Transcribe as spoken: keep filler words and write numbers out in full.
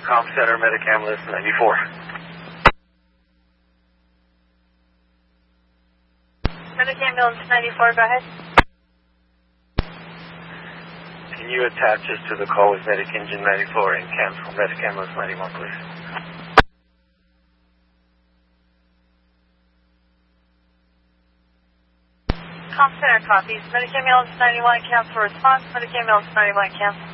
Com Center, Medic Ambulance ninety-four. Medic Ambulance ninety-four, go ahead. Can you attach us to the call with Medic Engine ninety-four and cancel Medic Ambulance ninety-one, please? Com Center copies. Medic Ambulance ninety-one, cancel response. Medic Ambulance ninety-one, cancel.